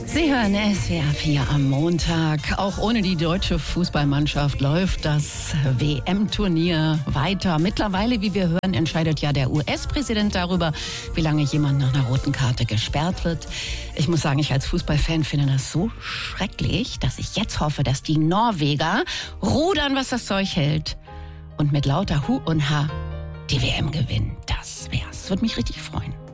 Sie hören SWR 4 am Montag. Auch ohne die deutsche Fußballmannschaft läuft das WM-Turnier weiter. Mittlerweile, wie wir hören, entscheidet ja der US-Präsident darüber, wie lange jemand nach einer roten Karte gesperrt wird. Ich muss sagen, ich als Fußballfan finde das so schrecklich, dass ich jetzt hoffe, dass die Norweger rudern, was das Zeug hält, und mit lauter Hu und Ha die WM gewinnen. Das wär's. Würde mich richtig freuen.